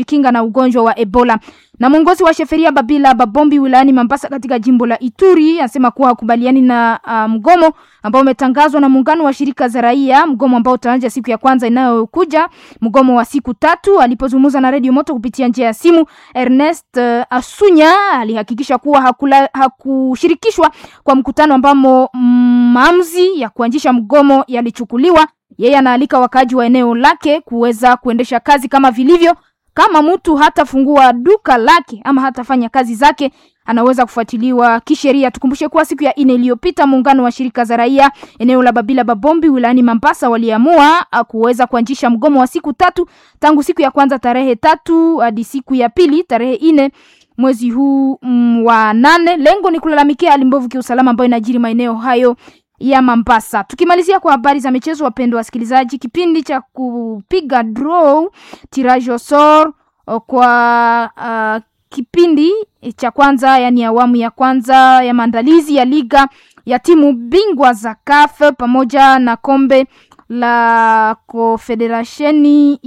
kujikinga na ugonjwa wa Ebola. Na mwongozi wa sheferia Babila Babombi wilayani Mambasa katika jimbo la Ituri anasema kuwa hakubaliani na mgomo ambao umetangazwa na muungano wa shirika za raia, mgomo ambao utaanza siku ya kwanza inayokuja, mgomo wa siku 3. Alipozungumza na Radio Moto kupitia njia ya simu, Ernest Asunya alihakikisha kuwa hakushirikishwa kwa mkutano ambamo maamuzi ya kuanzisha mgomo yalichukuliwa. Yeye anaalika wakaji wa eneo lake kuweza kuendesha kazi kama vilivyo. Kama mtu hatafungua duka lake ama hatafanya kazi zake, anaweza kufuatiliwa kisheria. Tukumbushe kuwa siku ya 4 iliyopita muungano wa shirika za raia eneo la Babila Babombi wilayani Mambasa waliamua kuweza kuanzisha mgomo wa siku 3 tangu siku ya kwanza tarehe 3 hadi siku ya pili tarehe 4 mwezi huu wa 8. Lengo ni kulalamikia hali mbovu kiusalama ambayo inajiri maeneo hayo ya Mambasa. Tukimalizia kwa habari za michezo, wapendwa wasikilizaji, kipindi cha kupiga draw tirage au sort kwa kipindi cha kwanza, yani awamu ya kwanza ya maandalizi ya liga ya timu bingwa za CAF pamoja na kombe la Confederation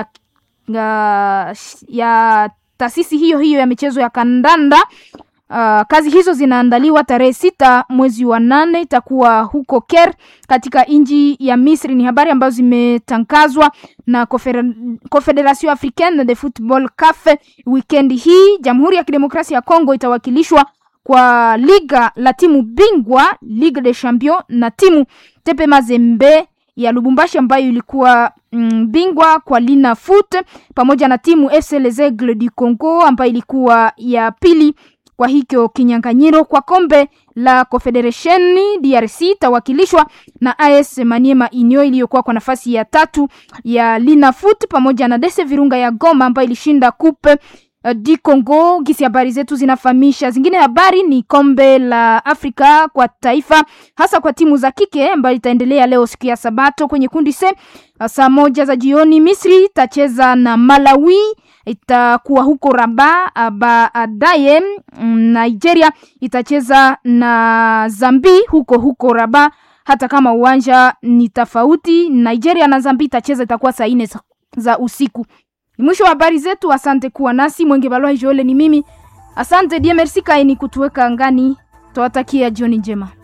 ya taasisi hiyo ya michezo ya kandanda. Kazi hizo zinaandaliwa tarehe 6 mwezi wa 8, itakuwa huko Caire katika nchi ya Misri. Ni habari ambazo zimetangazwa na Confederation Africaine de Football CAF. Weekend hii Jamhuri ya Kidemokrasia ya Kongo itawakilishwa kwa liga la timu bingwa Ligue des Champions na timu TP Mazembe ya Lubumbashi ambayo ilikuwa bingwa kwa Lina Foot, pamoja na timu FC Les Aigles du Congo ambayo ilikuwa ya pili kwa hicho kinyang'anyiro. Kwa kombe la Confederation, DRC tawakilishwa na AS Maniema Union iliyokuwa kwa nafasi ya 3 ya Lina Foot, pamoja na DC Virunga ya Goma ambayo ilishinda Coupe du Congo. Gisi habari zetu zinafahamisha. Zingine habari ni kombe la Afrika kwa taifa, hasa kwa timu za kike ambayo itaendelea leo siku ya Sabato kwenye kundi C. Saa 1 za jioni Misri itacheza na Malawi, itakuwa huko Rabat. Baadaye Nigeria itacheza na Zambia huko Rabat, hata kama uwanja ni tofauti. Nigeria na Zambia itacheza, itakuwa saa 4 za usiku. Ni mwisho wa habari zetu. Asante kuwa nasi. Mwenge Balwa Joel ni mimi. Asante die merci kaini kutuweka angani. Tuwatakia jioni njema.